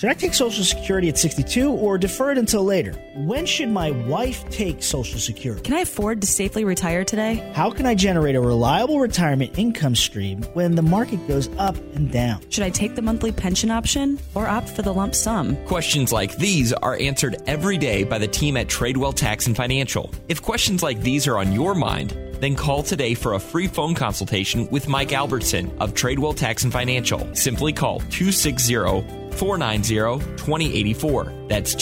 Should I take Social Security at 62 or defer it until later? When should my wife take Social Security? Can I afford to safely retire today? How can I generate a reliable retirement income stream when the market goes up and down? Should I take the monthly pension option or opt for the lump sum? Questions like these are answered every day by the team at Tradewell Tax and Financial. If questions like these are on your mind, then call today for a free phone consultation with Mike Albertson of Tradewell Tax and Financial. Simply call 260-490-2084. That's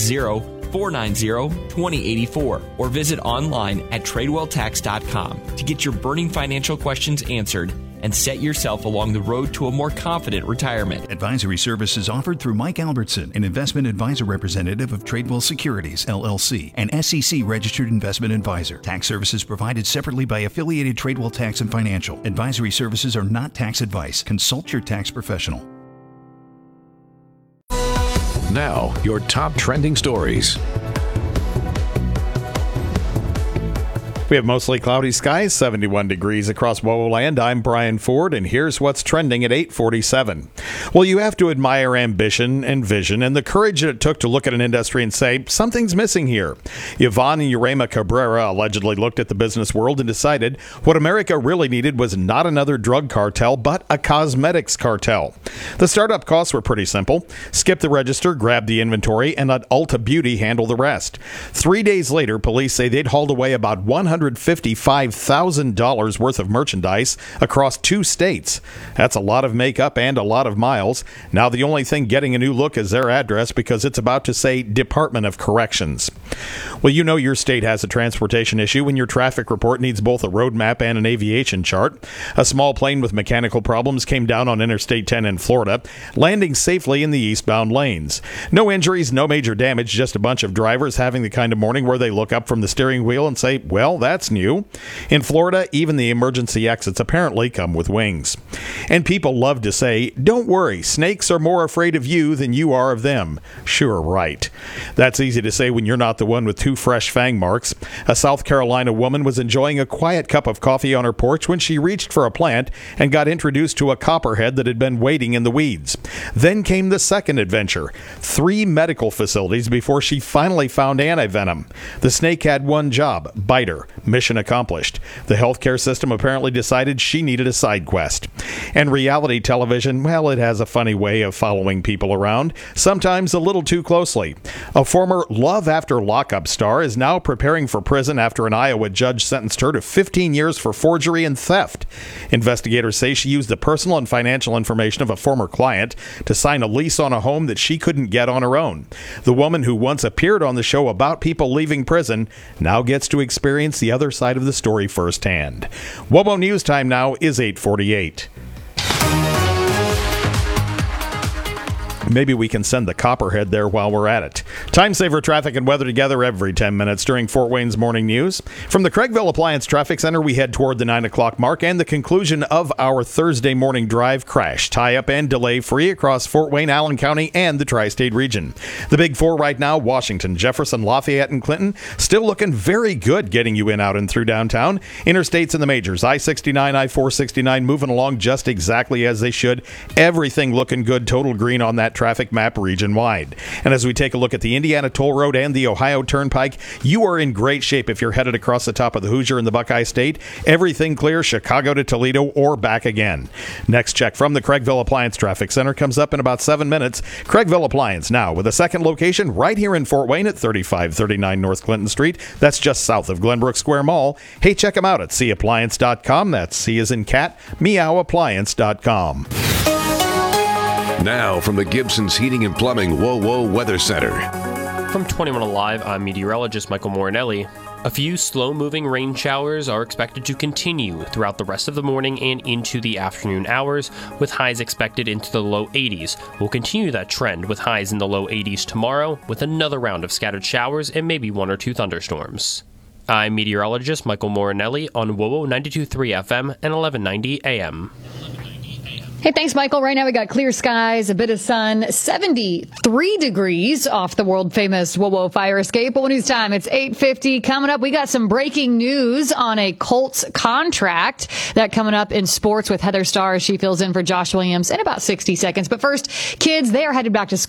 260-490-2084. Or visit online at TradewellTax.com to get your burning financial questions answered and set yourself along the road to a more confident retirement. Advisory services offered through Mike Albertson, an investment advisor representative of Tradewell Securities, LLC, an SEC-registered investment advisor. Tax services provided separately by affiliated Tradewell Tax and Financial. Advisory services are not tax advice. Consult your tax professional. Now, your top trending stories. We have mostly cloudy skies, 71 degrees across WOWO land. I'm Brian Ford, and here's what's trending at 8:47. Well, you have to admire ambition and vision and the courage that it took to look at an industry and say, something's missing here. Yvonne and Urema Cabrera allegedly looked at the business world and decided what America really needed was not another drug cartel, but a cosmetics cartel. The startup costs were pretty simple. Skip the register, grab the inventory, and let Ulta Beauty handle the rest. 3 days later, police say they'd hauled away about $155,000 worth of merchandise across 2 states. That's a lot of makeup and a lot of miles. Now the only thing getting a new look is their address because it's about to say Department of Corrections. Well, you know your state has a transportation issue when your traffic report needs both a road map and an aviation chart. A small plane with mechanical problems came down on Interstate 10 in Florida, landing safely in the eastbound lanes. No injuries, no major damage, just a bunch of drivers having the kind of morning where they look up from the steering wheel and say, well, that's new. In Florida, even the emergency exits apparently come with wings. And people love to say, don't worry, snakes are more afraid of you than you are of them. Sure, right. That's easy to say when you're not the one with 2 fresh fang marks. A South Carolina woman was enjoying a quiet cup of coffee on her porch when she reached for a plant and got introduced to a copperhead that had been waiting in the weeds. Then came the second adventure, 3 medical facilities before she finally found antivenom. The snake had one job, bite her. Mission accomplished. The healthcare system apparently decided she needed a side quest. And reality television, well, it has a funny way of following people around, sometimes a little too closely. A former Love After Lockup star is now preparing for prison after an Iowa judge sentenced her to 15 years for forgery and theft. Investigators say she used the personal and financial information of a former client to sign a lease on a home that she couldn't get on her own. The woman who once appeared on the show about people leaving prison now gets to experience the other side of the story firsthand. WOWO News Time now is 8:48. Maybe we can send the copperhead there while we're at it. Time saver traffic and weather together every 10 minutes during Fort Wayne's morning news. From the Craigville Appliance Traffic Center, we head toward the 9 o'clock mark and the conclusion of our Thursday morning drive. Crash, tie-up, and delay free across Fort Wayne, Allen County, and the tri-state region. The big 4 right now, Washington, Jefferson, Lafayette, and Clinton, still looking very good getting you in, out, and through downtown. Interstates and the majors, I-69, I-469 moving along just exactly as they should. Everything looking good, total green on that traffic map region-wide. And as we take a look at the Indiana Toll Road and the Ohio Turnpike, you are in great shape if you're headed across the top of the Hoosier in the Buckeye State. Everything clear, Chicago to Toledo or back again. Next check from the Craigville Appliance Traffic Center comes up in about 7 minutes. Craigville Appliance now with a second location right here in Fort Wayne at 3539 North Clinton Street. That's just south of Glenbrook Square Mall. Hey, check them out at cappliance.com. That's C as in cat, meowappliance.com. Now from the Gibson's Heating and Plumbing WOWO Weather Center. From 21 Alive, I'm meteorologist Michael Morinelli. A few slow-moving rain showers are expected to continue throughout the rest of the morning and into the afternoon hours, with highs expected into the low 80s. We'll continue that trend with highs in the low 80s tomorrow, with another round of scattered showers and maybe 1 or 2 thunderstorms. I'm meteorologist Michael Morinelli on WOWO 92.3 FM and 1190 AM. Hey, thanks, Michael. Right now we got clear skies, a bit of sun, 73 degrees off the world-famous WOWO fire escape. WOWO News Time, it's 8:50. Coming up, we got some breaking news on a Colts contract. That coming up in sports with Heather Starr as she fills in for Josh Williams in about 60 seconds. But first, kids, they are headed back to school.